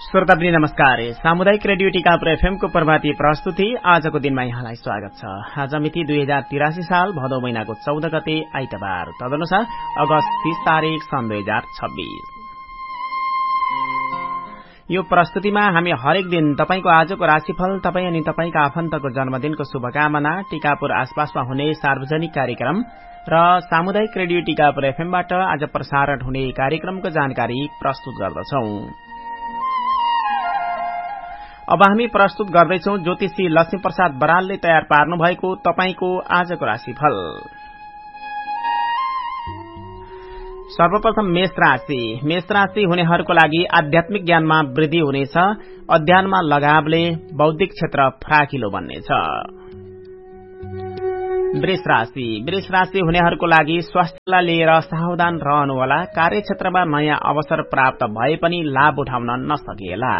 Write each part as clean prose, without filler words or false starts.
श्रोतावृन्द नमस्कार। सामुदायिक रेडियो टिकापुर एफएमको प्रभाती प्रस्तुति आजको दिनमा यहाँलाई स्वागत छ। आज मिति 2083 साल भदौ महिनाको 14 गते आइतबार, तदनुसार अगस्त 30 तारिक सन् 2026। यो प्रस्तुतिमा हामी हरेक दिन तपाईको आजको राशिफल, तपाई अनि तपाईका आफन्तको जन्मदिनको शुभकामना, टिकापुर आसपासमा हुने सार्वजनिक कार्यक्रम र सामुदायिक रेडियो टिकापुर एफएमबाट आज प्रसारण हुने कार्यक्रमको जानकारी प्रस्तुत गर्दछौं। अब हामी प्रस्तुत गर्दैछौं ज्योतिषी लक्ष्मी प्रसाद बरालले तयार पार्नु भएको तपाईको आजको राशिफल। सर्वप्रथम मेष राशि। मेष राशि हुनेहरूको लागि आध्यात्मिक ज्ञानमा वृद्धि हुनेछ। अध्ययनमा लगावले बौद्धिक क्षेत्र फराकिलो बन्नेछ। वृष राशि। वृष राशि हुनेहरूको लागि स्वास्थ्यलाई लिएर सावधान रहनुहोला। कार्यक्षेत्रमा नयाँ अवसर प्राप्त भए पनि लाभ उठाउन नसकिएला।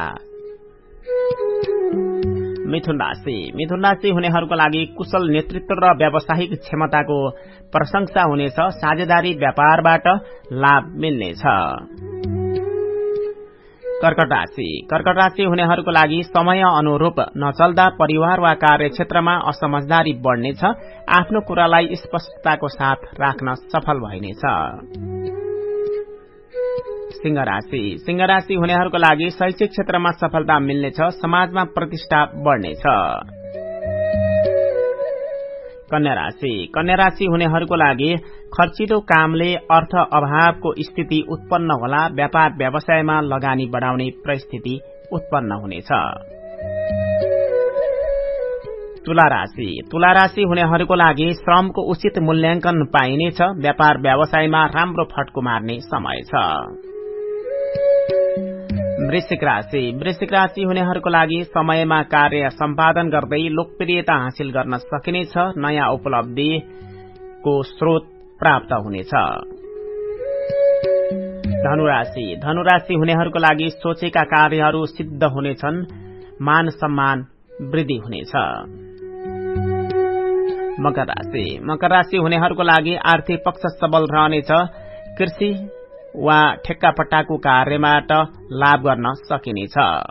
मिथुन राशि। मिथुन राशि हुनेहरूको लागि कुशल नेतृत्व र व्यावसायिक क्षमताको प्रशंसा हुनेछ। साझेदारी व्यापारबाट लाभ मिल्नेछ। कर्कट राशि। कर्कट राशि हुनेहरूको लागि समय अनुरूप नचल्दा परिवार वा कार्यक्षेत्रमा असमझदारी बढ्नेछ। आफ्नो कुरालाई स्पष्टताको साथ राख्न सफल भइनेछ। सिंह राशि। सिंह राशि हुनेहरूको लागि शैक्षिक क्षेत्रमा सफलता मिल्नेछ। समाजमा प्रतिष्ठा बढ्नेछ। कन्या राशि। कन्या राशि हुनेहरूको लागि खर्चिलो कामले अर्थ अभावको स्थिति उत्पन्न होला। व्यापार व्यवसायमा लगानी बढाउने परिस्थिति उत्पन्न हुनेछ। तुला राशि। तुला राशि हुनेहरूको लागि श्रमको उचित मूल्याङ्कन पाइनेछ। व्यापार व्यवसायमा राम्रो फड्को मार्ने समय छ। वृश्चिक राशि। वृश्चिक राशि हुनेहरूको लागि समयमा कार्य सम्पादन गर्दै लोकप्रियता हासिल गर्न सकिनेछ। नयाँ उपलब्धिको स्रोत प्राप्त हुनेछ। धनुराशि। धनुराशि हुनेहरूको लागि सोचेका कार्यहरू सिद्ध हुनेछन्। मान सम्मान वृद्धि हुनेछ। मकर राशि। मकर राशि हुनेहरूको लागि आर्थिक पक्ष सबल रहनेछ। कृषि वा ठेक्कापट्टाको कार्यबाट लाभ गर्न सकिनेछ।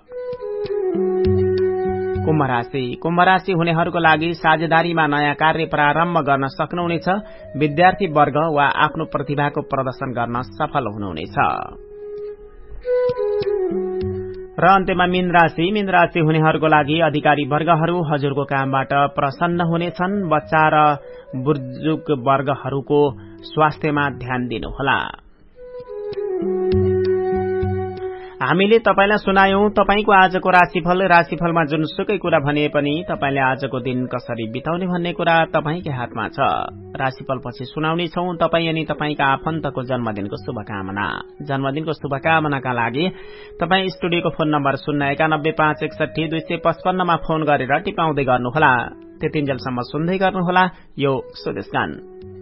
कुम्भ राशि। कुम्भ राशि हुनेहरूको लागि साझेदारीमा नयाँ कार्य प्रारम्भ गर्न सक्नुहुनेछ। विद्यार्थी वर्ग वा आफ्नो प्रतिभाको प्रदर्शन गर्न सफल हुनुहुनेछ। र अन्त्यमा मीन राशि। मीन राशि हुनेहरूको लागि अधिकारी वर्गहरू हजुरको कामबाट प्रसन्न हुनेछन्। बच्चा र बुजुर्ग वर्गहरूको स्वास्थ्यमा ध्यान दिनुहोला। हामीले तपाईलाई सुनायौं तपाईको आजको राशिफल। राशिफलमा जुनसुकै कुरा भने पनि तपाईले आजको दिन कसरी बिताउने भन्ने कुरा तपाईकै हातमा छ। राशिफल पछि सुनाउने छौं तपाई अनि तपाईका आफन्तको जन्मदिनको शुभकामना। जन्मदिनको शुभकामनाका लागि तपाई स्टुडियोको फोन नम्बर 091561255 मा फोन गरेर टिपाउँदै गर्नुहोला। त्यतिन्जेलसम्म सुन्दै गर्नुहोला यो स्वदेश गान।